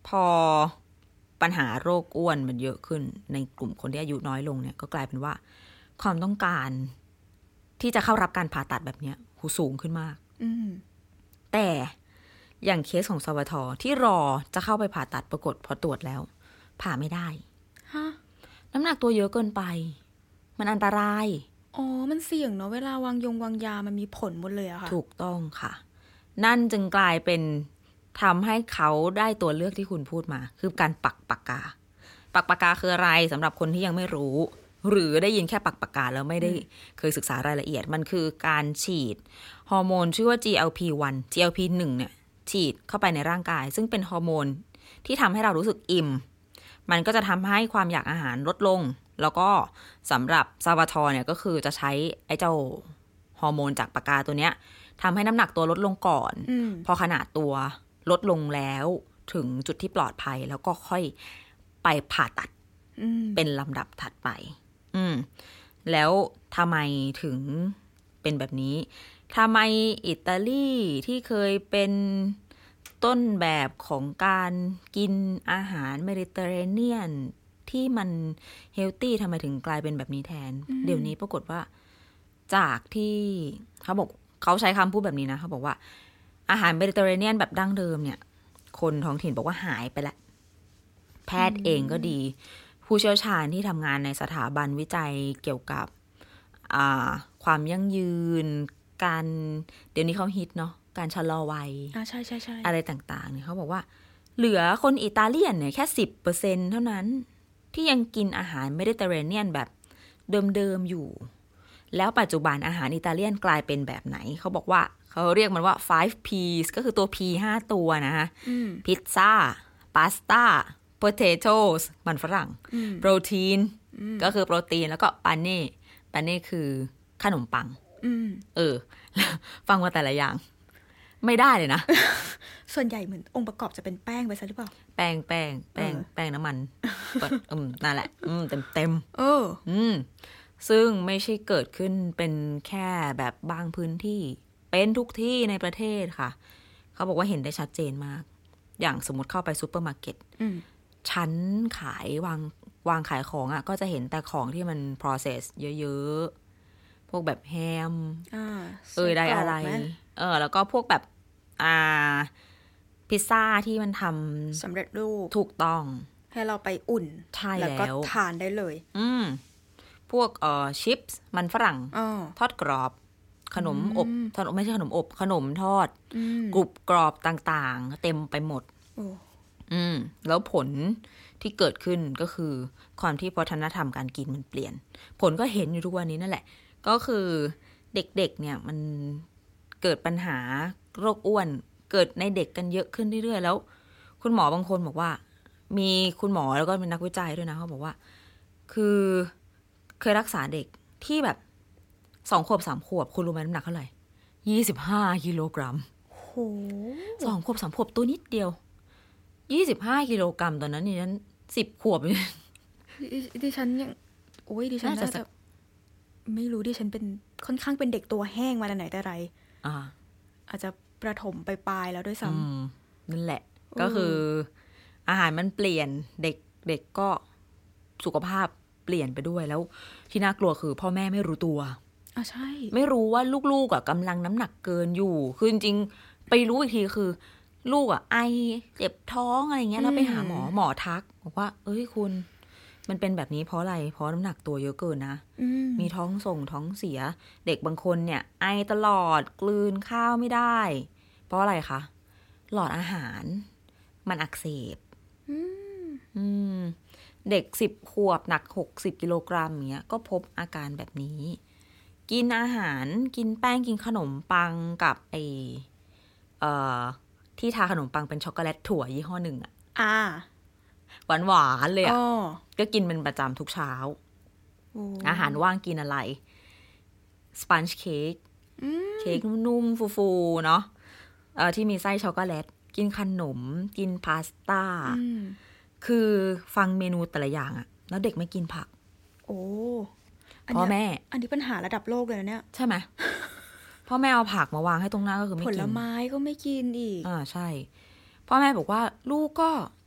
พอปัญหาโรคอ้วนมันเยอะขึ้นในกลุ่มคนที่อายุน้อยลงเนี่ยก็กลายเป็นว่าความต้องการที่จะเข้ารับการผ่าตัดแบบเนี้ยสูงขึ้นมากแต่อย่างเคสของสวทที่รอจะเข้าไปผ่าตัดปรากฏพอตรวจแล้วผ่าไม่ได้น้ำหนักตัวเยอะเกินไปมันอันตรายอ๋อมันเสี่ยงเนาะเวลาวางยามันมีผลหมดเลยอะค่ะถูกต้องค่ะนั่นจึงกลายเป็นทำให้เขาได้ตัวเลือกที่คุณพูดมาคือการปักปากกาปักปากกาคืออะไรสำหรับคนที่ยังไม่รู้หรือได้ยินแค่ปักปากกาแล้วไม่ได้เคยศึกษารายละเอียดมันคือการฉีดฮอร์โมนชื่อว่า GLP-1 GLP-1 เนี่ยฉีดเข้าไปในร่างกายซึ่งเป็นฮอร์โมนที่ทำให้เรารู้สึกอิ่มมันก็จะทำให้ความอยากอาหารลดลงแล้วก็สำหรับซาวาทอร์เนี่ยก็คือจะใช้ไอ้เจ้าฮอร์โมนจากปากกาตัวเนี้ยทำให้น้ำหนักตัวลดลงก่อนพอขนาดตัวลดลงแล้วถึงจุดที่ปลอดภัยแล้วก็ค่อยไปผ่าตัดเป็นลำดับถัดไปแล้วทำไมถึงเป็นแบบนี้ทำไมอิตาลีที่เคยเป็นต้นแบบของการกินอาหารเมดิเตอร์เรเนียนที่มันเฮลตี้ทำไมถึงกลายเป็นแบบนี้แทนเดี๋ยวนี้ปรากฏว่าจากที่เขาบอกเขาใช้คำพูดแบบนี้นะเขาบอกว่าอาหารเมดิเตอร์เรเนียนแบบดั้งเดิมเนี่ยคนท้องถิ่นบอกว่าหายไปแล้วแพทย์เองก็ดีผู้เชี่ยวชาญที่ทำงานในสถาบันวิจัยเกี่ยวกับความยั่งยืนการเดี๋ยวนี้เขาฮิตเนาะการชะลอวัยใช่ใช่ใช่อะไรต่างๆเนี่ยเขาบอกว่าเหลือคนอิตาเลียนเนี่ยแค่ 10% เท่านั้นที่ยังกินอาหารเมดิเตอร์เรเนียนแบบเดิมๆอยู่แล้วปัจจุบันอาหารอิตาเลียนกลายเป็นแบบไหนเขาบอกว่าเขาเรียกมันว่า 5Ps ก็คือตัว P 5 ตัวนะคะพิซซ่าพาสต้าpotatoes มันฝรั่งโปรตีนก็คือโปรตีนแล้วก็ปาเน่คือขนมปังฟังมาแต่ละอย่างไม่ได้เลยนะส่วนใหญ่เหมือนองค์ประกอบจะเป็นแป้งไปซะหรือเปล่าแป้งน้ำมันนั่นแหละเต็มซึ่งไม่ใช่เกิดขึ้นเป็นแค่แบบบางพื้นที่เป็นทุกที่ในประเทศค่ะเขาบอกว่าเห็นได้ชัดเจนมากอย่างสมมติเข้าไปซูเปอร์มาร์เก็ตชั้นขายวางขายของอ่ะก็จะเห็นแต่ของที่มัน process เยอะๆพวกแบบแฮมได้อะไรแล้วก็พวกแบบพิซซ่าที่มันทำสำเร็จรูปถูกต้องให้เราไปอุ่นแล้วก็ทานได้เลยพวกชิปส์มันฝรั่งทอดกรอบขนมอบไม่ใช่ขนมอบขนมทอดกรุบกรอบต่างๆเต็มไปหมดแล้วผลที่เกิดขึ้นก็คือความที่วัฒนธรรมการกินมันเปลี่ยนผลก็เห็นอยู่ทุกวันนี้นั่นแหละก็คือเด็กๆเนี่ยมันเกิดปัญหาโรคอ้วนเกิดในเด็กกันเยอะขึ้นเรื่อยๆแล้วคุณหมอบางคนบอกว่ามีคุณหมอแล้วก็เป็นนักวิจัยด้วยนะเขาบอกว่าคือเคยรักษาเด็กที่แบบ2 ขวบ 3 ขวบคุณรู้ไหมน้ำหนักเท่าไหร่25 กิโลกรัมโห 2 ขวบ 3 ขวบตัวนิดเดียว25 กิโลกรัมตอนนั้นนี่ฉัน10 ขวบดิฉันยังดิฉันน่าจะไม่รู้ดิฉันเป็นค่อนข้างเป็นเด็กตัวแห้งมาแต่ไหนแต่ไรอาจจะประถมไปปลายแล้วด้วยซ้ำนั่นแหละก็คืออาหารมันเปลี่ยนเด็กก็สุขภาพเปลี่ยนไปด้วยแล้วที่น่ากลัวคือพ่อแม่ไม่รู้ตัวใช่ไม่รู้ว่าลูกๆกำลังน้ำหนักเกินอยู่คือจริงๆไปรู้อีกทีคือลูกไอเจ็บท้องอะไรเงี้ยแล้วไปหาหมอทักบอกว่าเอ้ยคุณมันเป็นแบบนี้เพราะอะไรเพราะน้ำหนักตัวเยอะเกินนะมีท้องเสียเด็กบางคนเนี่ยไอตลอดกลืนข้าวไม่ได้เพราะอะไรคะหลอดอาหารมันอักเสบเด็ก10 ขวบหนัก60 กิโลกรัมเงี้ยก็พบอาการแบบนี้กินอาหารกินแป้งกินขนมปังกับที่ทาขนมปังเป็นช็อกโกแลตถั่วยี่ห้อหนึ่งหวานเลยก็กินเป็นประจำทุกเช้าอาหารว่างกินอะไรสปันจ์เค้กนุ่มๆฟูๆเนาะที่มีไส้ช็อกโกแลตกินขนมกินพาสต้าคือฟังเมนูแต่ละอย่างแล้วเด็กไม่กินผักพ่อแม่อันนี้ปัญหาระดับโลกเลยนะเนี่ยใช่ไหมพ่อแม่เอาผักมาวางให้ตรงหน้าก็คือไม่กินผลไม้ก็ไม่กินอีกใช่พ่อแม่บอกว่าลูกก็